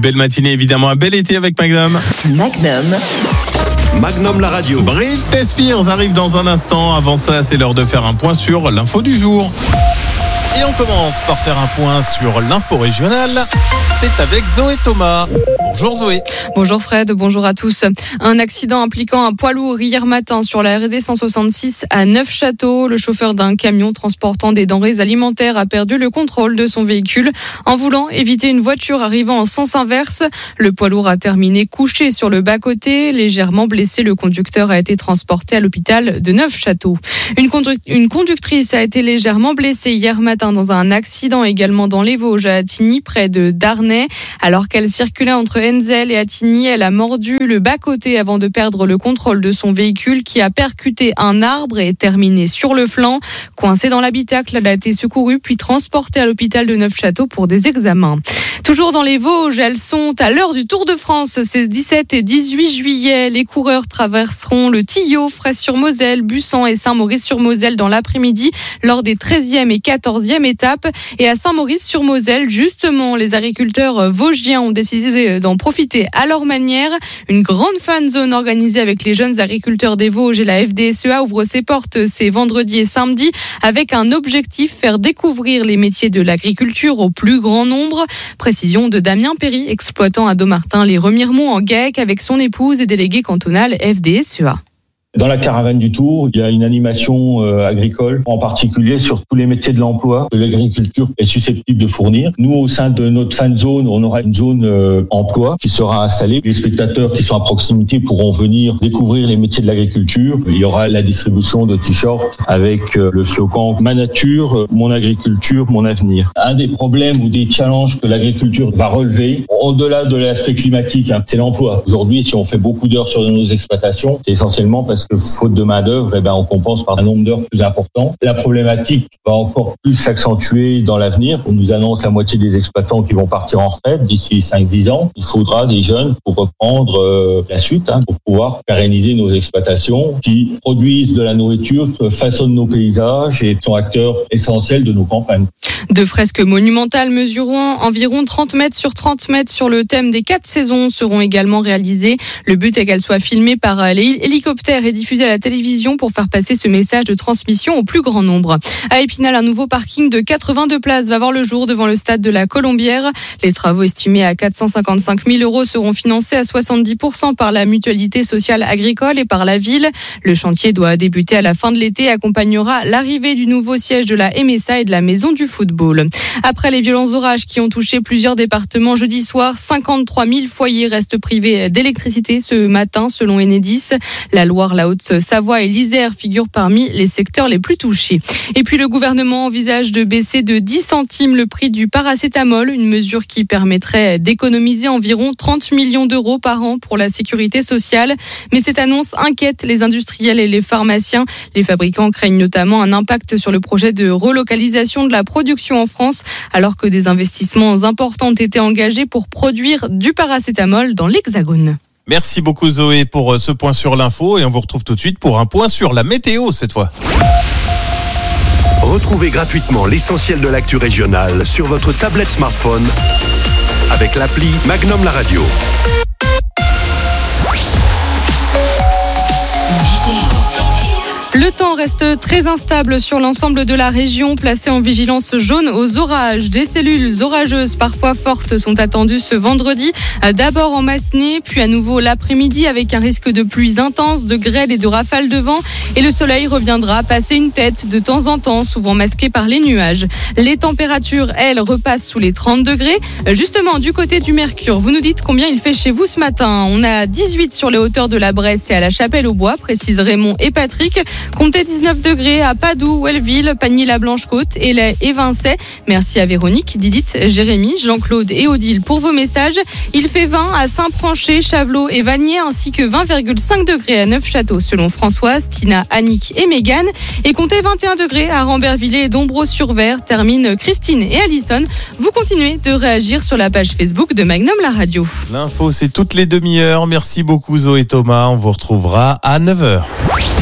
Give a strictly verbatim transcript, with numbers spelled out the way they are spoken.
belle matinée, évidemment un bel été avec Magnum. Magnum. Magnum la radio. Britney Spears arrive dans un instant. Avant ça, c'est l'heure de faire un point sur l'info du jour. Et on commence par faire un point sur l'info régionale. C'est avec Zoé Thomas. Bonjour Zoé. Bonjour Fred, bonjour à tous. Un accident impliquant un poids lourd hier matin sur la R D cent soixante-six à Neufchâteau. Le chauffeur d'un camion transportant des denrées alimentaires a perdu le contrôle de son véhicule en voulant éviter une voiture arrivant en sens inverse. Le poids lourd a terminé couché sur le bas-côté. Légèrement blessé, le conducteur a été transporté à l'hôpital de Neufchâteau. Une, condu- une conductrice a été légèrement blessée hier matin dans un accident également dans les Vosges à Attigny près de Darney. Alors qu'elle circulait entre Enzel et Attigny, elle a mordu le bas-côté avant de perdre le contrôle de son véhicule qui a percuté un arbre et terminé sur le flanc. Coincée dans l'habitacle, elle a été secourue puis transportée à l'hôpital de Neufchâteau pour des examens. Toujours dans les Vosges, elles sont à l'heure du Tour de France. C'est dix-sept et dix-huit juillet. Les coureurs traverseront le Tillot, Fraisse-sur-Moselle, Bussan et Saint-Maurice-sur-Moselle dans l'après-midi lors des treizième et quatorzième étapes. Et à Saint-Maurice-sur-Moselle, justement, les agriculteurs vosgiens ont décidé d'en profiter à leur manière. Une grande fan zone organisée avec les jeunes agriculteurs des Vosges et la F D S E A ouvre ses portes ces vendredis et samedis avec un objectif, faire découvrir les métiers de l'agriculture au plus grand nombre. Précision de Damien Perry, exploitant à Dommartin les Remiremont en Gaec avec son épouse et délégué cantonal F D S E A. Dans la caravane du Tour, il y a une animation euh, agricole, en particulier sur tous les métiers de l'emploi que l'agriculture est susceptible de fournir. Nous, au sein de notre fan zone, on aura une zone euh, emploi qui sera installée. Les spectateurs qui sont à proximité pourront venir découvrir les métiers de l'agriculture. Il y aura la distribution de t-shirts avec euh, le slogan « Ma nature, mon agriculture, mon avenir ». Un des problèmes ou des challenges que l'agriculture va relever, au-delà de l'aspect climatique, hein, c'est l'emploi. Aujourd'hui, si on fait beaucoup d'heures sur nos exploitations, c'est essentiellement parce que faute de main-d'œuvre, eh ben, on compense par un nombre d'heures plus important. La problématique va encore plus s'accentuer dans l'avenir. On nous annonce la moitié des exploitants qui vont partir en retraite d'ici cinq à dix ans. Il faudra des jeunes pour reprendre euh, la suite, hein, pour pouvoir pérenniser nos exploitations qui produisent de la nourriture, façonnent nos paysages et sont acteurs essentiels de nos campagnes. Deux fresques monumentales mesurant environ trente mètres sur trente mètres sur le thème des quatre saisons seront également réalisées. Le but est qu'elles soient filmées par les hélicoptères et diffusées à la télévision pour faire passer ce message de transmission au plus grand nombre. À Épinal, un nouveau parking de quatre-vingt-deux places va voir le jour devant le stade de la Colombière. Les travaux estimés à quatre cent cinquante-cinq mille euros seront financés à soixante-dix pour cent par la mutualité sociale agricole et par la ville. Le chantier doit débuter à la fin de l'été et accompagnera l'arrivée du nouveau siège de la M S A et de la Maison du Football. Après les violents orages qui ont touché plusieurs départements jeudi soir, cinquante-trois mille foyers restent privés d'électricité ce matin selon Enedis. La Loire, la Haute-Savoie et l'Isère figurent parmi les secteurs les plus touchés. Et puis le gouvernement envisage de baisser de dix centimes le prix du paracétamol, une mesure qui permettrait d'économiser environ trente millions d'euros par an pour la sécurité sociale. Mais cette annonce inquiète les industriels et les pharmaciens. Les fabricants craignent notamment un impact sur le projet de relocalisation de la production en France, alors que des investissements importants ont été engagés pour produire du paracétamol dans l'Hexagone. Merci beaucoup Zoé pour ce point sur l'info et on vous retrouve tout de suite pour un point sur la météo cette fois. Retrouvez gratuitement l'essentiel de l'actu régionale sur votre tablette smartphone avec l'appli Magnum la radio. Le temps reste très instable sur l'ensemble de la région, placée en vigilance jaune aux orages. Des cellules orageuses parfois fortes sont attendues ce vendredi, d'abord en matinée, puis à nouveau l'après-midi avec un risque de pluies intenses, de grêle et de rafales de vent. Et le soleil reviendra passer une tête de temps en temps, souvent masquée par les nuages. Les températures, elles, repassent sous les trente degrés. Justement, du côté du Mercure, vous nous dites combien il fait chez vous ce matin. On a dix-huit sur les hauteurs de la Bresse et à la Chapelle-aux-Bois, précisent Raymond et Patrick. Comptez dix-neuf degrés à Padoue, Welleville, Pagny-la-Blanche-Côte et les Évincey. Merci à Véronique, Didith, Jérémy, Jean-Claude et Odile pour vos messages. Il fait vingt à Saint-Pranchet, Chavelot et Vanier, ainsi que vingt virgule cinq degrés à Neufchâteau, selon Françoise, Tina, Annick et Mégane. Et comptez vingt et un degrés à Rambervillers et Dombreau-sur-Ver, terminent Christine et Alison. Vous continuez de réagir sur la page Facebook de Magnum la radio. L'info, c'est toutes les demi-heures. Merci beaucoup Zoé Thomas. On vous retrouvera à neuf heures.